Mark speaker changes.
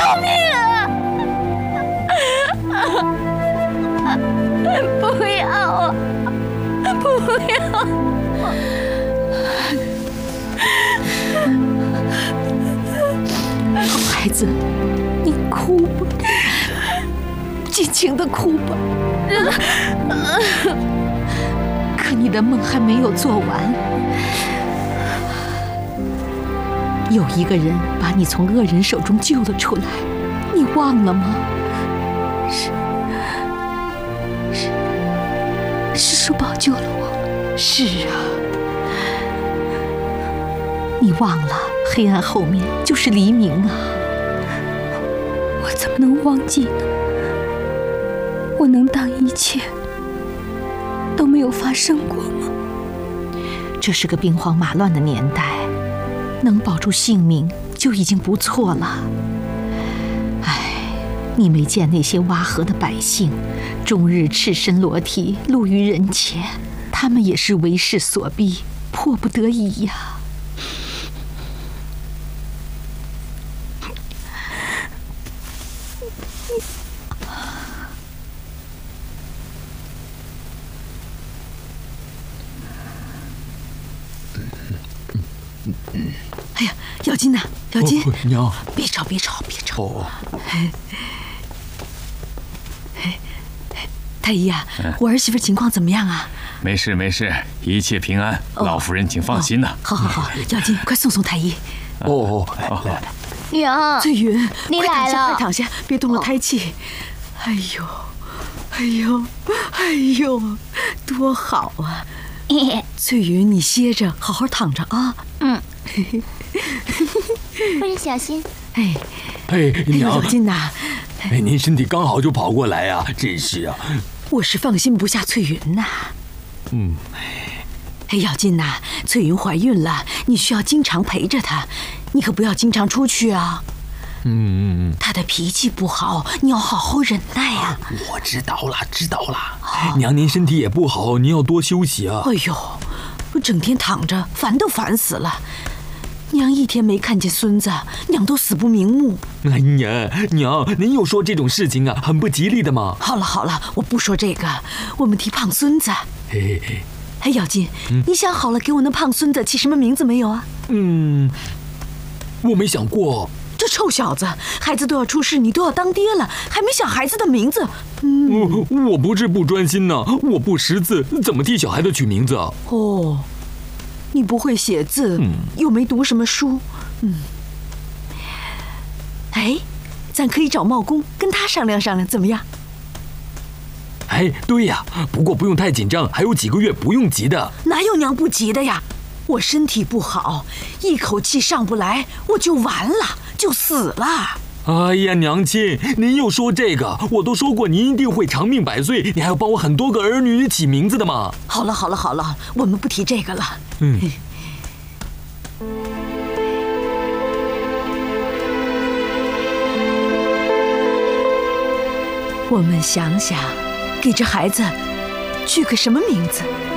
Speaker 1: 命啊！不要啊！不要！
Speaker 2: 孩子，你哭吧，尽情的哭吧。可你的梦还没有做完，有一个人把你从恶人手中救了出来，你忘了吗？是叔宝救了我。是啊，你忘了黑暗后面就是黎明啊。
Speaker 1: 我怎么能忘记呢？我能当一切都没有发生过吗？
Speaker 2: 这是个兵荒马乱的年代，能保住性命就已经不错了。唉，你没见那些挖河的百姓，终日赤身裸体露于人前，他们也是为势所逼，迫不得已呀。哎呀，咬金呐，咬金！
Speaker 3: 娘，
Speaker 2: 别吵，别吵，别吵！
Speaker 3: 哦，
Speaker 2: 太医啊，我儿媳妇情况怎么样啊？
Speaker 4: 没事没事，一切平安，老夫人请放心呐。
Speaker 2: 好好好，咬金，快送送太医。
Speaker 3: 来，
Speaker 1: 娘，
Speaker 2: 翠云，
Speaker 1: 你来了，
Speaker 2: 快躺下，别动了胎气。哎呦，哎呦，哎呦，多好啊！翠云，你歇着，好好躺着啊。
Speaker 1: 夫人小心。
Speaker 3: 哎，娘，
Speaker 2: 咬金呐，
Speaker 3: 您身体刚好就跑过来呀，真是啊。
Speaker 2: 我是放心不下翠云呐。咬金呐，翠云怀孕了，你需要经常陪着她，你可不要经常出去啊。她的脾气不好，你要好好忍耐呀。
Speaker 3: 我知道了，知道了。娘，您身体也不好，您要多休息啊。
Speaker 2: 哎呦，我整天躺着，烦都烦死了。娘一天没看见孙子，娘都死不瞑目。
Speaker 3: 哎呀，娘，您又说这种事情啊，很不吉利的嘛。
Speaker 2: 好了好了，我不说这个，我们提胖孙子。哎，咬金，你想好了给我那胖孙子起什么名字没有啊？
Speaker 3: 我没想过。
Speaker 2: 这臭小子，孩子都要出世，你都要当爹了，还没想孩子的名字。
Speaker 3: 我不是不专心呢，我不识字，怎么替小孩子取名字啊？
Speaker 2: 哦，你不会写字，又没读什么书。哎，咱可以找茂公跟他商量商量，怎么样？
Speaker 3: 哎，对呀，不过不用太紧张，还有几个月，不用急的。
Speaker 2: 哪有娘不急的呀？我身体不好，一口气上不来，我就完了，就死了。
Speaker 3: 哎呀，娘亲，您又说这个，我都说过您一定会长命百岁，你还要帮我很多个儿女起名字的嘛。
Speaker 2: 好了好了好了，我们不提这个了。我们想想，给这孩子取个什么名字？